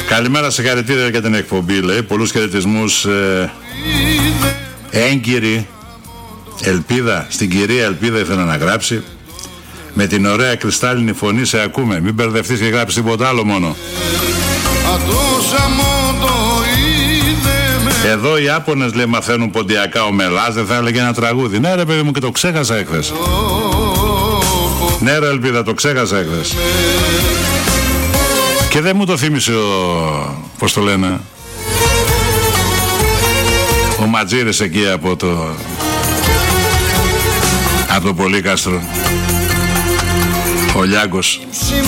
Καλημέρα, συγχαρητήρια για την εκπομπή, λέει. Πολλούς χαιρετισμούς, έγκυρη Ελπίδα, στην κυρία Ελπίδα ήθελα να γράψει. Με την ωραία κρυστάλλινη φωνή σε ακούμε. Μην μπερδευτείς και γράψεις τίποτα άλλο μόνο. Εδώ οι Ιάπωνες, λέει, μαθαίνουν ποντιακά ομελάς. Δεν θα έλεγε ένα τραγούδι. Ναι ρε παιδί μου, και το ξέχασα εχθές. Ναι ρε Ελπίδα, το ξέχασα εχθές. Και δεν μου το θύμισε πώς το λένε, ο Ματζήρης εκεί από το Πολύκαστρο, ο Λιάγκος.